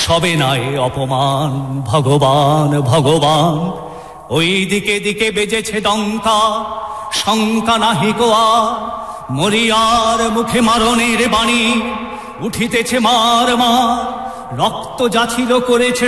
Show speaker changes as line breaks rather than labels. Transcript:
সবে নাই অপমান। ভগবান ভগবান ওই দিকে দিকে বেজেছে ডঙ্কা, শঙ্কা নাহি গোয়া, মরিয়ার মুখে মারণের বাণী উঠিতেছে মার মার, রক্ত যাচিল করেছে